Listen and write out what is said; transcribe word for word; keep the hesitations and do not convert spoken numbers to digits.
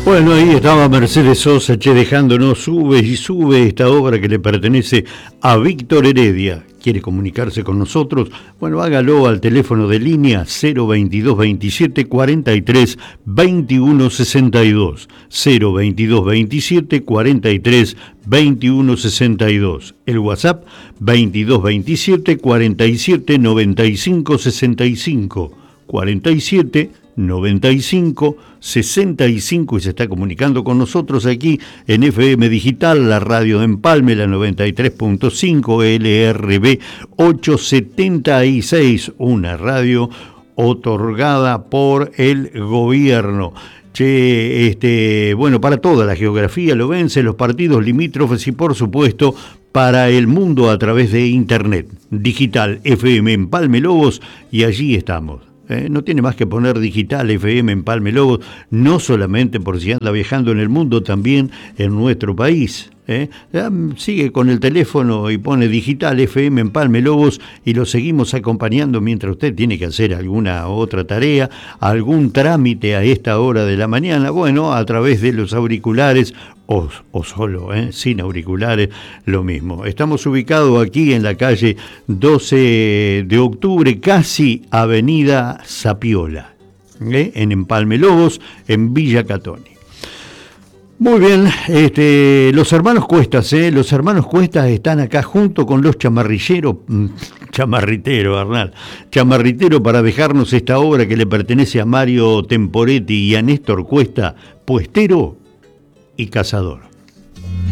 Bueno, ahí estaba Mercedes Sosa, che, dejándonos sube y sube esta obra que le pertenece a Víctor Heredia. ¿Quiere comunicarse con nosotros? Bueno, hágalo al teléfono de línea cero veintidós veintisiete cuarenta y tres veintiuno sesenta y dos. cero veintidós veintisiete cuarenta y tres veintiuno sesenta y dos. El WhatsApp veintidós veintisiete cuarenta y siete noventa y cinco sesenta y cinco. cuarenta y siete noventa y cinco sesenta y cinco y se está comunicando con nosotros aquí en F M Digital, la radio de Empalme, la noventa y tres punto cinco, L R B ochocientos setenta y seis, una radio otorgada por el gobierno. Che, este, bueno, para toda la geografía lo vence, los partidos limítrofes y por supuesto para el mundo a través de internet. Digital F M Empalme Lobos y allí estamos. Eh, no tiene más que poner digital F M Empalme Lobos, no solamente por si anda viajando en el mundo, también en nuestro país. ¿eh? Sigue con el teléfono y pone digital F M Empalme Lobos y lo seguimos acompañando mientras usted tiene que hacer alguna otra tarea, algún trámite a esta hora de la mañana, bueno, a través de los auriculares o, o solo, ¿eh? sin auriculares, lo mismo. Estamos ubicados aquí en la calle doce de octubre, casi avenida Zapiola, ¿eh? en Empalme Lobos, en Villa Catoni. Muy bien, este, los hermanos Cuestas, ¿eh? los hermanos Cuestas están acá junto con los chamarrilleros, chamarriteros, Arnal, chamarriteros para dejarnos esta obra que le pertenece a Mario Temporetti y a Néstor Cuesta, Puestero y Cazador.